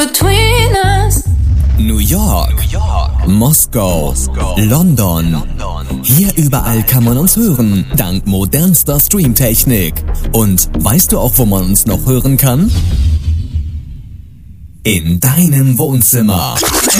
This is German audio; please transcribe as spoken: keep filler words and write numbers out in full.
between us. New York, New York. Moskau, Moskau. London. London. Hier überall kann man uns hören, dank modernster Streamtechnik. Und weißt du auch, wo man uns noch hören kann? In deinem Wohnzimmer.